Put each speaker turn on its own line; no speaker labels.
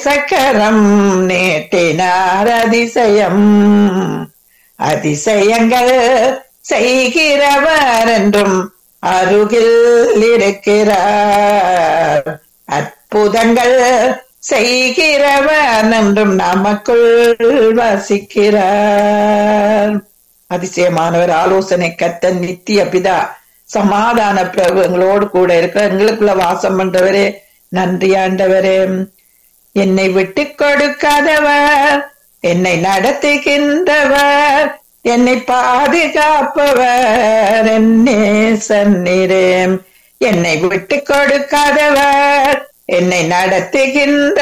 நேசக்கரம் நீட்டினார் அதிசயம். அதிசயங்கள் செய்கிறவர் என்றும் அருகில் இருக்கிறார். அற்புதங்கள் செய்கிறவர் என்றும் நமக்குள் வசிக்கிறார். அதிசயமானவர், ஆலோசனை கர்த்தர், நித்திய பிதா, சமாதான பிரபு, எங்களோடு கூட இருக்கிற எங்களுக்குள்ள வாசம் பண்றவரே, நன்றி ஆண்டவரே. என்னை விட்டு கொடுக்காதவர், என்னை நடத்துகின்றவர், என்னை பாதுகாப்பவர் என்னே சந்நிரே. என்னை விட்டு கொடுக்காதவர், என்னை நடத்துகின்ற